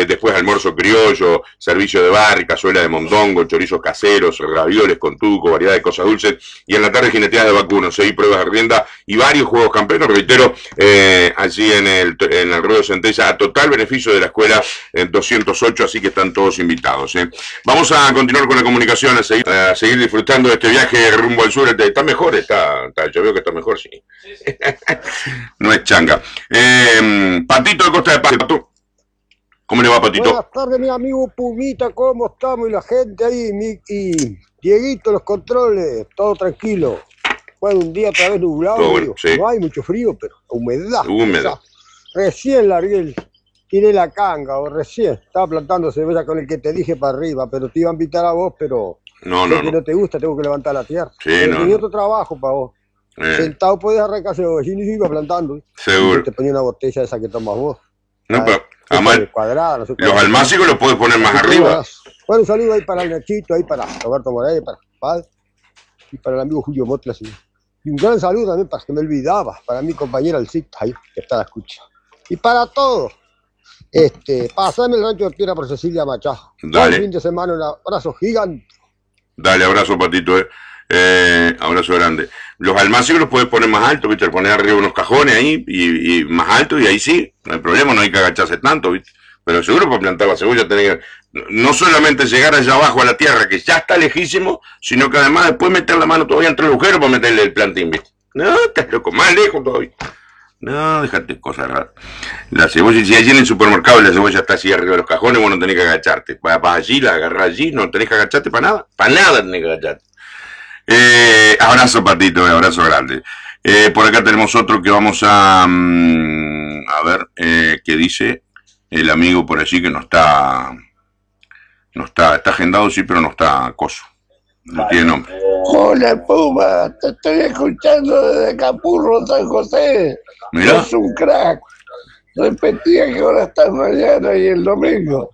después almuerzo criollo, servicio de bar, cazuela de mondongo, chorizos caseros, ravioles con tuco, variedad de cosas dulces, y en la tarde jineteadas de vacunos, pruebas de rienda y varios juegos camperos, reitero, allí en el Ruedo de Centella, a total beneficio de la escuela 208, así que están todos invitados. Vamos a continuar con la comunicación, a seguir disfrutando de este viaje rumbo al sur. Está mejor, yo veo que está mejor, sí. No es changa. Patito de Costa de Pato. ¿Cómo le va, Patito? Buenas tardes, mi amigo Pumita, ¿cómo estamos? Y la gente ahí, y Dieguito, los controles, todo tranquilo. Bueno, un día otra vez nublado, bueno, sí. No hay mucho frío, pero humedad. Recién largué, tiré la canga, o recién, estaba plantando cebolla con el que te dije para arriba, pero te iba a invitar a vos, pero que no te gusta, tengo que levantar la tierra. Sí, tenía otro trabajo para vos. Sentado podés arrancar cebolla, y iba plantando. Seguro. Y te ponía una botella esa que tomas vos. No, pero además, cuadrado, no los almácigos los puedes poner más arriba. Bueno, un saludo ahí para el Nachito, ahí para Roberto Morales, para Padre, y para el amigo Julio Motla. Y un gran saludo también, para que me olvidaba, para mi compañera Alcita, ahí, que está a la escucha. Y para todos, pasame el rancho de tierra por Cecilia Machado. Dale. Buen fin de semana, un abrazo gigante. Dale, abrazo, Patito, abrazo grande. Los almácigos los puedes poner más alto, ¿viste? Poner arriba unos cajones ahí y más alto, y ahí sí, no hay problema, no hay que agacharse tanto, ¿viste? Pero seguro para plantar la cebolla tenés que no solamente llegar allá abajo a la tierra, que ya está lejísimo, sino que además después meter la mano todavía entre el agujero para meterle el plantín, ¿viste? No, estás loco, más lejos todavía. No, déjate cosas raras. La cebolla, si allí en el supermercado la cebolla está así arriba de los cajones, vos no tenés que agacharte. Vas allí, la agarrás allí, no tenés que agacharte para nada. Para nada tenés que agacharte. Abrazo, Patito, abrazo grande. Por acá tenemos otro que vamos a ver qué dice el amigo por allí, que está agendado, sí, pero no está acoso. No tiene nombre. Hola, Puma, te estoy escuchando desde Capurro, San José. Mirá. Es un crack. Repetía que ahora está mañana y el domingo.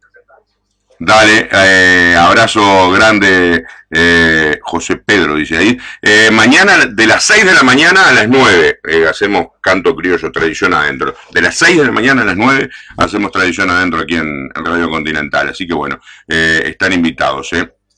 Dale, abrazo grande, José Pedro dice ahí. Mañana de las 6 de la mañana a las 9 hacemos canto criollo, tradición adentro. De las 6 de la mañana a las 9 hacemos tradición adentro aquí en Radio Continental. Así que bueno, están invitados.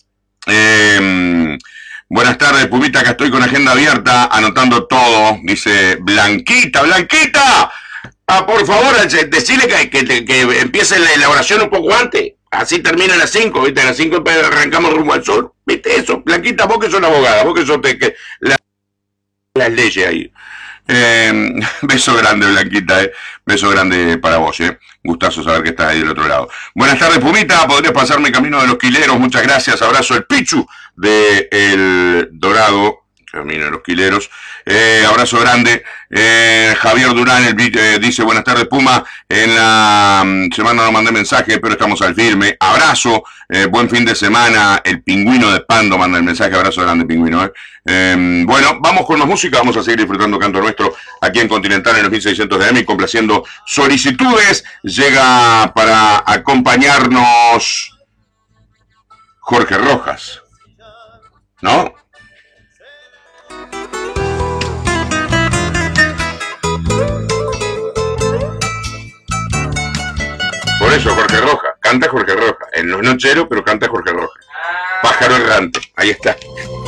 Buenas tardes, Pumita, acá estoy con agenda abierta, anotando todo. Dice Blanquita, Blanquita. Por favor, decirle que empiece la elaboración un poco antes. Así termina a las 5, ¿viste? A las 5 arrancamos rumbo al sur. ¿Viste eso? Blanquita, vos que sos la abogada, vos que sos las leyes ahí. Beso grande, Blanquita, beso grande para vos, gustazo saber que estás ahí del otro lado. Buenas tardes, Pumita, podrías pasarme camino de los Quileros, muchas gracias, abrazo el Pichu de El Dorado, camino de los Quileros, abrazo grande. Javier Durán dice buenas tardes, Puma, en la semana no mandé mensaje, pero estamos al firme, abrazo, buen fin de semana. El Pingüino de Pando manda el mensaje, abrazo grande, Pingüino. Bueno, vamos con más música, vamos a seguir disfrutando canto nuestro aquí en Continental en los 1600 de AM, complaciendo solicitudes. Llega para acompañarnos Jorge Rojas, ¿no? Por eso Jorge Rojas, canta Jorge Rojas, en los nocheros, pero canta Jorge Rojas. Pájaro errante, ahí está.